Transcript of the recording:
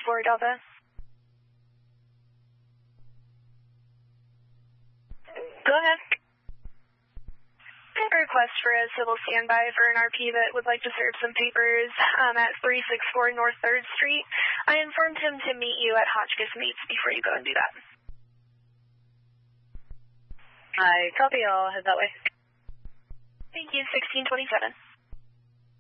for Delta. Go ahead. I have a request for a civil standby for an RP that would like to serve some papers at 364 North 3rd Street. I informed him to meet you at Hotchkiss Meats before you go and do that. I copy. I'll head that way. Thank you, 1627.